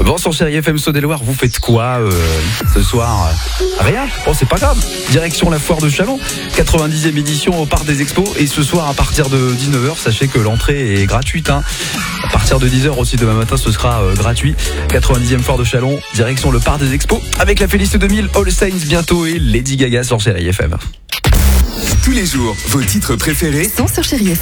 Bon, sur Chérie FM Saône-et-Loire, vous faites quoi ce soir? Rien. Bon, c'est pas grave. Direction la foire de Châlons, 90e édition au Parc des Expos. Et ce soir, à partir de 19h, sachez que l'entrée est gratuite. À partir de 10h aussi demain matin, ce sera gratuit. 90e foire de Châlons, direction le Parc des Expos. Avec la Félice 2000, All Saints bientôt et Lady Gaga sur Chérie FM. Tous les jours, vos titres préférés sont sur Chérie FM.